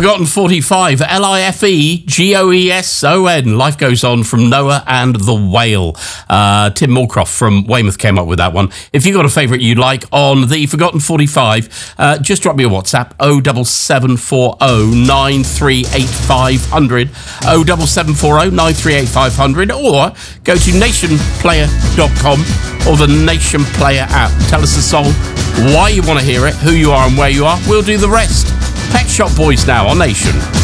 Forgotten 45, Lifegoeson. Life Goes On from Noah and the Whale. Tim Moorcroft from Weymouth came up with that one. If you've got a favourite you'd like on the Forgotten 45, just drop me a WhatsApp, 07740 938 500, 07740 938 500, or go to nationplayer.com or the Nation Player app. Tell us the song, why you want to hear it, who you are and where you are. We'll do the rest. Pet Shop Boys now on Nation.